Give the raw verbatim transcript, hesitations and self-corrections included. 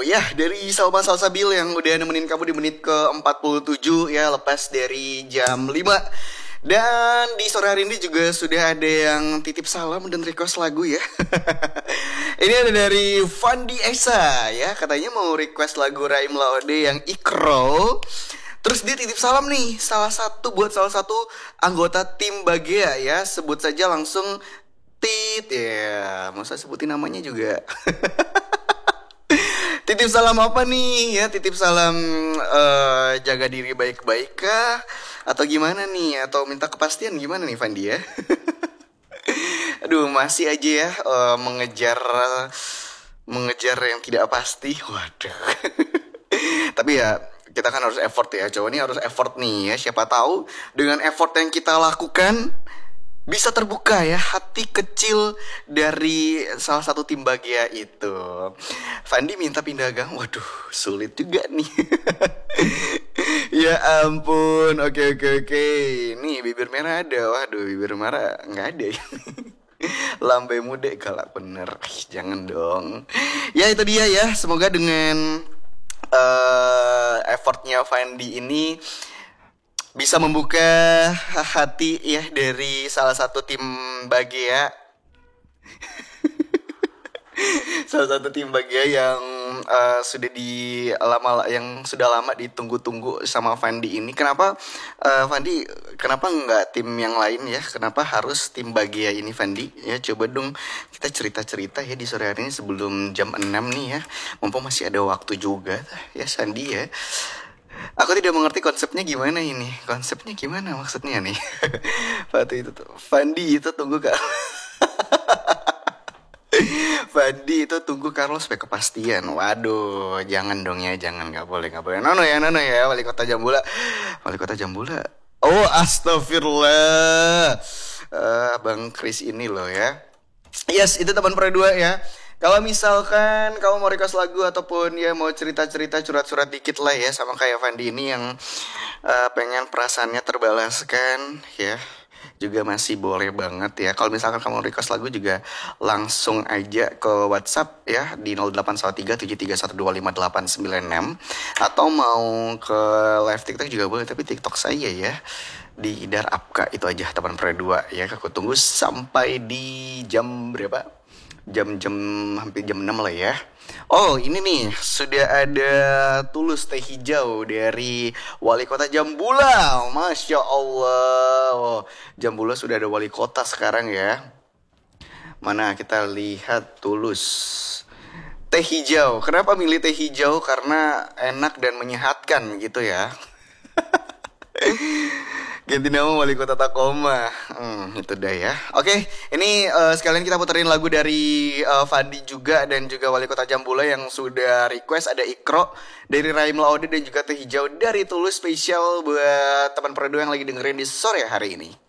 ya dari Salma Salsabil yang udah nemenin kamu di menit ke empat puluh tujuh ya, lepas dari jam lima. Dan di sore hari ini juga sudah ada yang titip salam dan request lagu ya. Ini ada dari Fandi Esa ya, katanya mau request lagu Raim Laode yang Ikro. Terus dia titip salam nih, salah satu buat salah satu anggota tim Bagea ya, sebut saja langsung Tit ya, mau saya sebutin namanya juga. Titip salam apa nih ya? Titip salam uh, jaga diri baik-baik kah? Atau gimana nih? Atau minta kepastian gimana nih Fandi ya? Aduh, masih aja ya uh, mengejar mengejar yang tidak pasti. Waduh. Tapi ya kita kan harus effort ya. Cowok ini harus effort nih ya. Siapa tahu dengan effort yang kita lakukan bisa terbuka ya hati kecil dari salah satu tim Bagea itu. Fandi minta pindah gang. Waduh, sulit juga nih. Ya ampun. Oke oke oke. Nih bibir merah ada. Waduh, bibir merah nggak ada. Lambe muda galak bener. Jangan dong. Ya itu dia ya. Semoga dengan uh, effortnya Fandi ini bisa membuka hati ya dari salah satu tim Bagea. Salah satu tim Bagea yang uh, sudah di lama yang sudah lama ditunggu-tunggu sama Fandi ini. Kenapa uh, Fandi kenapa nggak tim yang lain ya? Kenapa harus tim Bagea ini Fandi? Ya coba dong kita cerita-cerita ya di sore hari ini sebelum jam enam nih ya. Mumpung masih ada waktu juga ya Sandi ya. Aku tidak mengerti konsepnya gimana ini. Konsepnya gimana maksudnya nih? Fandi itu tuh. Fandi itu tunggu kak. Fandi itu tunggu Carlos supaya kepastian. Waduh, jangan dong ya, jangan, nggak boleh, nggak boleh. Nono ya, nono ya, wali kota Jambula, wali kota Jambula. Oh, astagfirullah, uh, Bang Chris ini loh ya. Yes, itu teman pro dua ya. Kalau misalkan kamu mau request lagu ataupun ya mau cerita-cerita curhat-curhat dikit lah ya sama kayak Fandi ini yang uh, pengen perasaannya terbalaskan ya, juga masih boleh banget ya. Kalau misalkan kamu request lagu juga langsung aja ke WhatsApp ya di nol delapan satu tiga tujuh tiga satu dua lima delapan sembilan enam, atau mau ke live TikTok juga boleh, tapi TikTok saya ya di Idar Apka itu aja teman pro dua ya. Aku tunggu sampai di jam berapa? Jam-jam hampir jam enam lah ya. Oh ini nih sudah ada Tulus Teh Hijau dari Wali Kota Jambula. Masya Allah, oh, Jambula sudah ada wali kota sekarang ya. Mana kita lihat Tulus Teh Hijau. Kenapa milih teh hijau? Karena enak dan menyehatkan gitu ya. Ganti nama wali kota Takoma. Hmm, itu dah ya. Oke, ini uh, sekalian kita puterin lagu dari uh, Fandi juga dan juga wali kota Jambula yang sudah request. Ada Ikro dari Raim Laode dan juga Teh Hijau dari Tulus, spesial buat teman pro dua yang lagi dengerin di sore hari ini.